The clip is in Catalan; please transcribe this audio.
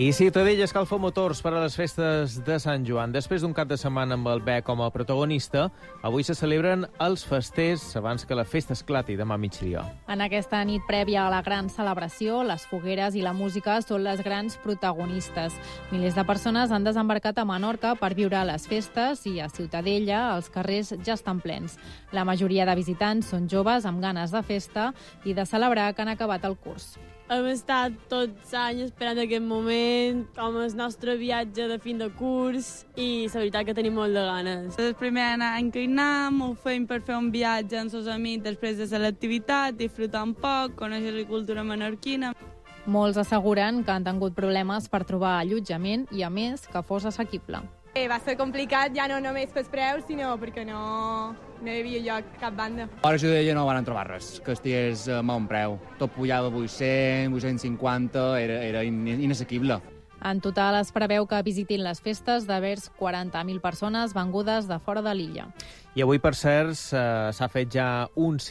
I Ciutadella escalfa motors per a les festes de Sant Joan. Després d'un cap de setmana amb el Bec com a protagonista, avui se celebren els festers abans que la festa esclati demà a migdia. En aquesta nit prèvia a la gran celebració, les fogueres i la música són les grans protagonistes. Milers de persones han desembarcat a Menorca per viure les festes i a Ciutadella els carrers ja estan plens. La majoria de visitants són joves amb ganes de festa i de celebrar que han acabat el curs. Hem estat tots anys esperant aquest moment, com el nostre viatge de fin de curs, i la veritat que tenim molt de ganes. El primer any que hi anem, ho fem per fer un viatge amb els amics després de l'activitat, disfrutar un poc, conèixer la cultura menorquina. Molts asseguren que han tingut problemes per trobar allotjament i, a més, que fos assequible. Va ser complicat ja no només pels preus, sinó perquè no hi havia lloc cap banda. A la Ciutadella no van trobar res que estigués a bon preu. Tot pujava a 800, 850, era inassequible. En total es preveu que visitin les festes d'envers 40.000 persones vengudes de fora de l'illa. I avui, per cert, s'ha fet ja un